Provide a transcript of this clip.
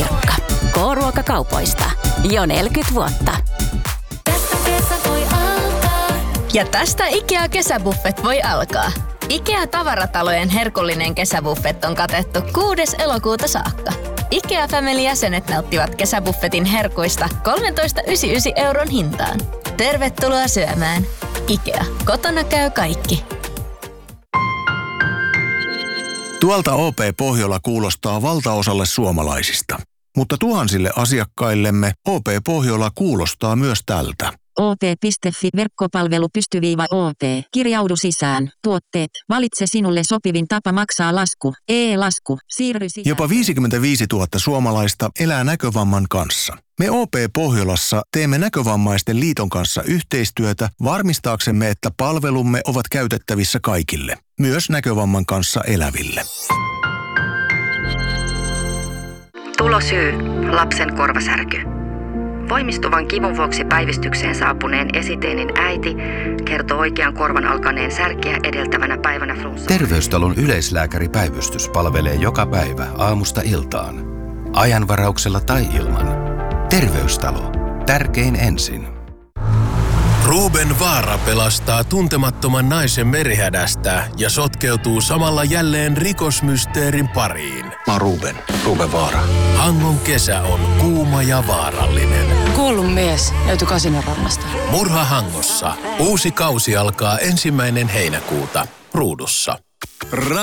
Pirkka. K-ruokakaupoista. Jo 40 vuotta. Ja tästä IKEA-kesäbuffet voi alkaa. IKEA-tavaratalojen herkullinen kesäbuffet on katettu 6. elokuuta saakka. IKEA Family-jäsenet nauttivat kesäbuffetin herkuista 13,99 € hintaan. Tervetuloa syömään. IKEA. Kotona käy kaikki. Tuolta OP Pohjola kuulostaa valtaosalle suomalaisista. Mutta tuhansille asiakkaillemme OP Pohjola kuulostaa myös tältä. op.fi verkkopalvelu _OP. Kirjaudu sisään. Tuotteet. Valitse sinulle sopivin tapa maksaa lasku. E-lasku. Siirry sisään. Jopa 55 000 suomalaista elää näkövamman kanssa. Me OP Pohjolassa teemme Näkövammaisten liiton kanssa yhteistyötä varmistaaksemme, että palvelumme ovat käytettävissä kaikille, myös näkövamman kanssa eläville. Tulosyy. Lapsen korvasärky. Voimistuvan kivun vuoksi päivystykseen saapuneen esiteinin äiti kertoo oikean korvan alkaneen särkeä edeltävänä päivänä flunssa. Terveystalon yleislääkäripäivystys palvelee joka päivä aamusta iltaan. Ajanvarauksella tai ilman. Terveystalo. Tärkein ensin. Ruben Vaara pelastaa tuntemattoman naisen merihädästä ja sotkeutuu samalla jälleen rikosmysteerin pariin. Mä oon Ruben Vaara. Hangon kesä on kuuma ja vaarallinen. Kuollut mies löytyi Kasinorannasta. Murha Hangossa. Uusi kausi alkaa 1. heinäkuuta Ruudussa.